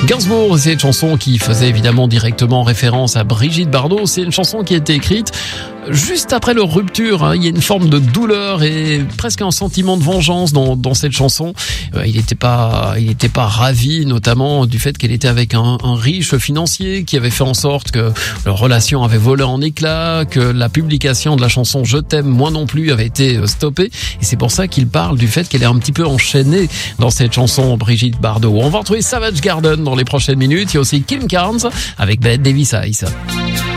Gainsbourg, c'est une chanson qui faisait évidemment directement référence à Brigitte Bardot. C'est une chanson qui a été écrite juste après leur rupture. Il y a une forme de douleur et presque un sentiment de vengeance dans cette chanson. Il n'était pas ravi, notamment du fait qu'elle était avec un riche financier qui avait fait en sorte que leur relation avait volé en éclats, que la publication de la chanson Je t'aime, moi non plus avait été stoppée. Et c'est pour ça qu'il parle du fait qu'elle est un petit peu enchaînée dans cette chanson Brigitte Bardot. On va retrouver Savage Garden dans les prochaines minutes. Il y a aussi Kim Carnes avec Bette Davis Ice.